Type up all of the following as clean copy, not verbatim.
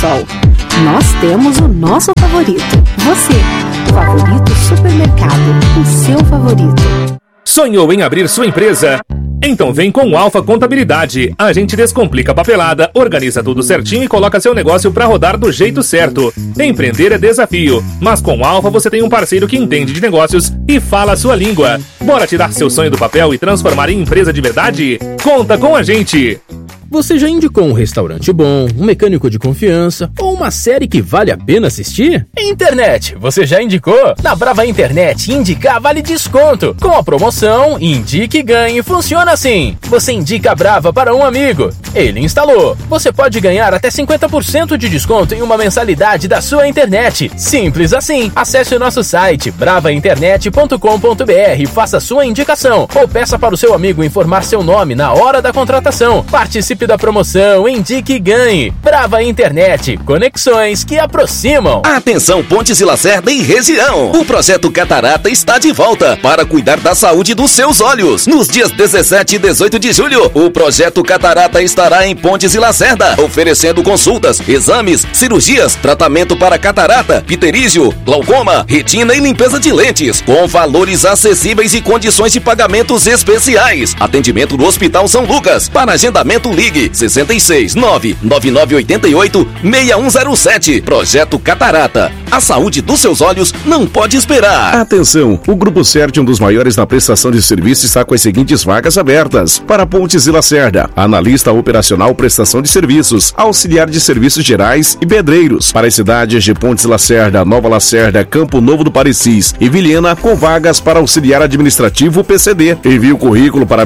Sol. Nós temos o nosso favorito. Você, o Favorito Supermercado, o seu favorito. Sonhou em abrir sua empresa? Então vem com o Alfa Contabilidade. A gente descomplica a papelada, organiza tudo certinho e coloca seu negócio para rodar do jeito certo. Empreender é desafio, mas com o Alfa você tem um parceiro que entende de negócios e fala a sua língua. Bora tirar seu sonho do papel e transformar em empresa de verdade? Conta com a gente! Você já indicou um restaurante bom, um mecânico de confiança ou uma série que vale a pena assistir? Internet, você já indicou? Na Brava Internet, indicar vale desconto. Com a promoção Indique e Ganhe funciona assim. Você indica a Brava para um amigo. Ele instalou. Você pode ganhar até 50% de desconto em uma mensalidade da sua internet. Simples assim. Acesse o nosso site bravainternet.com.br, faça sua indicação ou peça para o seu amigo informar seu nome na hora da contratação. Participe da promoção Indique e Ganhe. Brava Internet, conexões que aproximam. Atenção Pontes e Lacerda e região. O projeto Catarata está de volta para cuidar da saúde dos seus olhos. Nos dias 17 e 18 de julho, o projeto Catarata estará em Pontes e Lacerda, oferecendo consultas, exames, cirurgias, tratamento para catarata, pterígio, glaucoma, retina e limpeza de lentes, com valores acessíveis e condições de pagamentos especiais. Atendimento no Hospital São Lucas. Para agendamento, ligue 66 99988 6107. Projeto Catarata. A saúde dos seus olhos não pode esperar. Atenção, o Grupo CERT, um dos maiores na prestação de serviço, está com as seguintes vagas abertas: para Pontes e Lacerda, analista operacional prestação de serviços, auxiliar de serviços gerais e pedreiros. Para as cidades de Pontes e Lacerda, Nova Lacerda, Campo Novo do Parecis e Vilhena, com vagas para auxiliar administrativo PCD. Envie o currículo para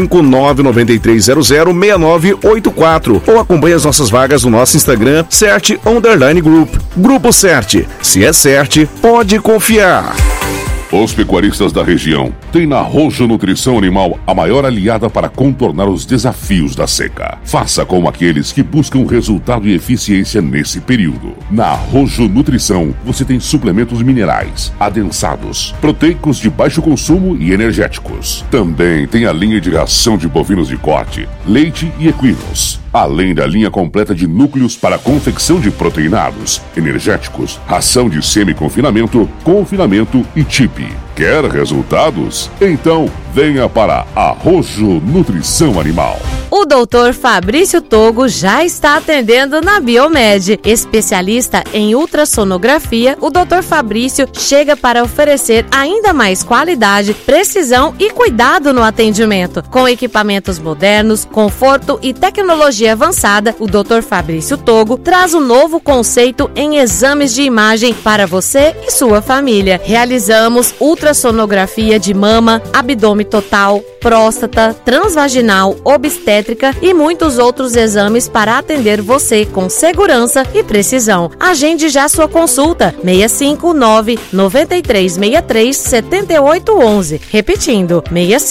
65993006984 ou acompanhe as nossas vagas no nosso Instagram, CERT_Group. Grupo CERT. Se é CERT, pode confiar. Os pecuaristas da região têm na Rojo Nutrição Animal a maior aliada para contornar os desafios da seca. Faça como aqueles que buscam resultado e eficiência nesse período. Na Rojo Nutrição, você tem suplementos minerais, adensados, proteicos de baixo consumo e energéticos. Também tem a linha de ração de bovinos de corte, leite e equinos, além da linha completa de núcleos para confecção de proteinados, energéticos, ração de semi-confinamento, confinamento e TIP. Quer resultados? Então venha para a Rojo Nutrição Animal. O Dr. Fabrício Togo já está atendendo na Biomed. Especialista em ultrassonografia, o Dr. Fabrício chega para oferecer ainda mais qualidade, precisão e cuidado no atendimento. Com equipamentos modernos, conforto e tecnologia avançada, o Dr. Fabrício Togo traz um novo conceito em exames de imagem para você e sua família. Realizamos ultrassonografia de mama, abdômen total, próstata, transvaginal, obstétrica e muitos outros exames para atender você com segurança e precisão. Agende já sua consulta, 659-9363-7811. Repetindo,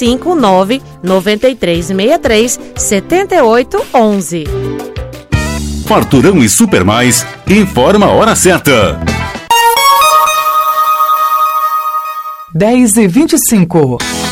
659-9363-7811. Farturão e Super Mais informa a hora certa. 10h25.